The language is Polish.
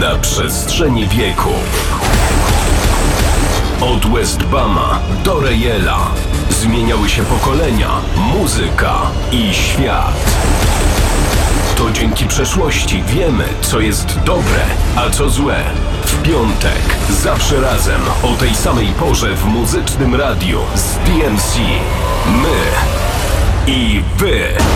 Na przestrzeni wieków. Od Westbama do Rejela zmieniały się pokolenia, muzyka i świat. To dzięki przeszłości wiemy, co jest dobre, a co złe. W piątek, zawsze razem, o tej samej porze w Muzycznym Radiu z DMC. My i wy.